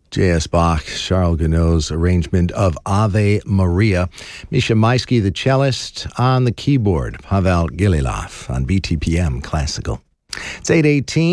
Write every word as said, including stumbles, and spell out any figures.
J S. Bach, Charles Gounod's arrangement of Ave Maria. Misha Maisky, the cellist, on the keyboard. Pavel Gililov on B T P M Classical. It's eight eighteen.